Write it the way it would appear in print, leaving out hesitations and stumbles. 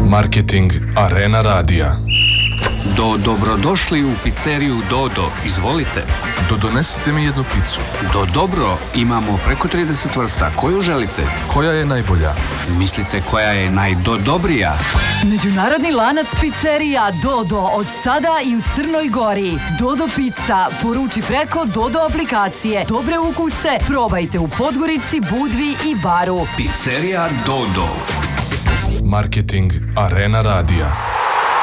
Marketing Arena Radija. Dobrodošli u pizzeriju Dodo, izvolite. Donesite mi jednu picu. Dobro, imamo preko 30 vrsta, koju želite? Koja je najbolja? Mislite koja je najdobrija? Međunarodni lanac pizzerija Dodo od sada i u Crnoj Gori. Dodo pizza, poruči preko Dodo aplikacije. Dobre ukuse probajte u Podgorici, Budvi i Baru. Pizzerija Dodo. Marketing Arena Radija.